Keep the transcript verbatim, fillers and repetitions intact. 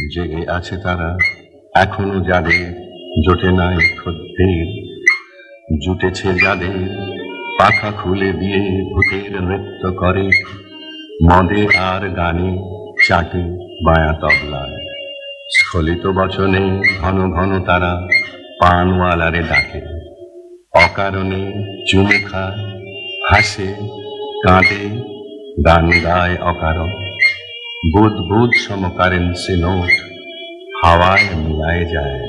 জেগে আছে তারা এখনো, যাদের জোটে নাই খদ্দের, জুটেছে যাদের পাখা খুলে দিয়ে ভূতের নৃত্য করে, মদে আর গানে চাটে বায়া তবলায়। স্খলিত বচনে ঘন ঘন তারা পানওয়ালারে ডাকে, অকারণে চুমু খায়, হাসে, কাঁদে, গান গায় অকারণ। বুদ বুদ সম কারেন্সি নোট হাওয়ায় মিলায় যায়।